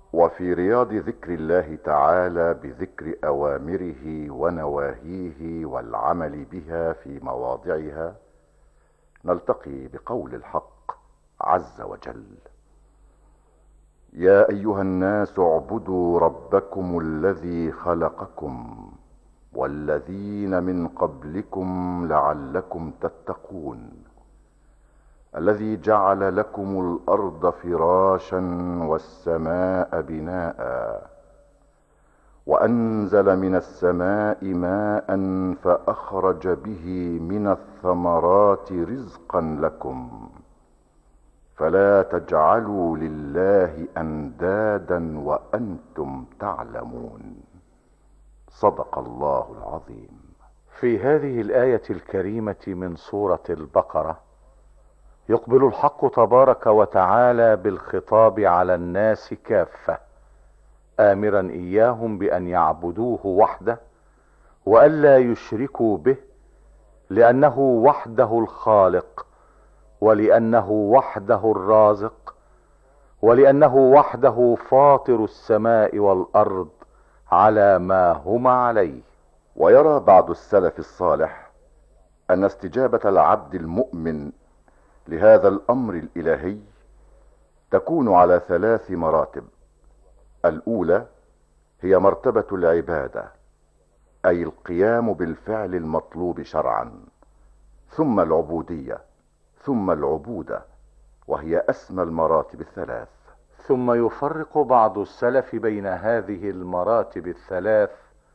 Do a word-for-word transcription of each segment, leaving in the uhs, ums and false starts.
وفي رياض ذكر الله تعالى بذكر اوامره ونواهيه والعمل بها في مواضعها، نلتقي بقول الحق عز وجل: يا ايها الناس اعبدوا ربكم الذي خلقكم والذين من قبلكم لعلكم تتقون، الذي جعل لكم الارض فراشا والسماء بناء وانزل من السماء ماء فاخرج به من الثمرات رزقا لكم، فلا تجعلوا لله اندادا وانتم تعلمون. صدق الله العظيم. في هذه الآية الكريمة من سورة البقرة يقبل الحق تبارك وتعالى بالخطاب على الناس كافة، آمرا إياهم بأن يعبدوه وحده وألا يشركوا به، لأنه وحده الخالق، ولأنه وحده الرازق، ولأنه وحده فاطر السماء والأرض على ما هما عليه. ويرى بعض السلف الصالح ان استجابة العبد المؤمن لهذا الامر الالهي تكون على ثلاث مراتب. الاولى هي مرتبة العبادة، اي القيام بالفعل المطلوب شرعا، ثم العبودية، ثم العبودة، وهي اسمى المراتب الثلاث. ثم يفرق بعض السلف بين هذه المراتب الثلاث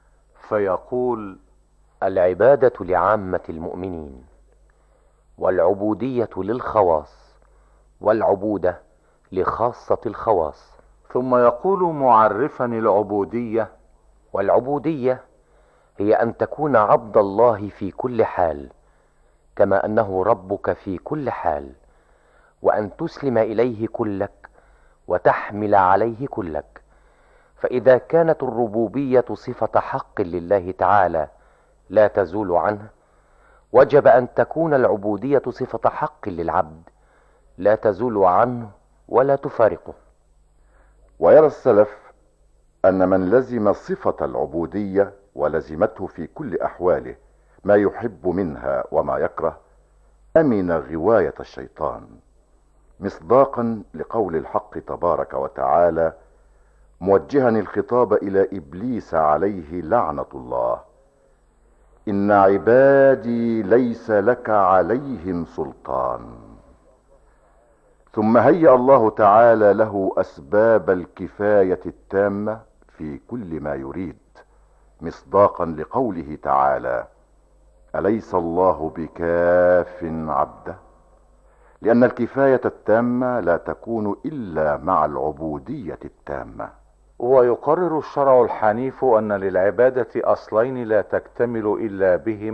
فيقول: العبادة لعامة المؤمنين، والعبودية للخواص، والعبودة لخاصة الخواص. ثم يقول معرفا العبودية: والعبودية هي أن تكون عبد الله في كل حال، كما أنه ربك في كل حال، وأن تسلم إليه كلك وتحمل عليه كلك. فإذا كانت الربوبية صفة حق لله تعالى لا تزول عنه، وجب أن تكون العبودية صفة حق للعبد لا تزول عنه ولا تفارقه. ويرى السلف ان من لزم صفة العبودية ولزمته في كل احواله ما يحب منها وما يكره، امن غواية الشيطان، مصداقا لقول الحق تبارك وتعالى موجها الخطاب الى ابليس عليه لعنة الله: ان عبادي ليس لك عليهم سلطان. ثم هيأ الله تعالى له اسباب الكفاية التامة في كل ما يريد، مصداقا لقوله تعالى: أليس الله بكاف عبده؟ لأن الكفاية التامة لا تكون إلا مع العبودية التامة. ويقرر الشرع الحنيف أن للعبادة أصلين لا تكتمل إلا بهما: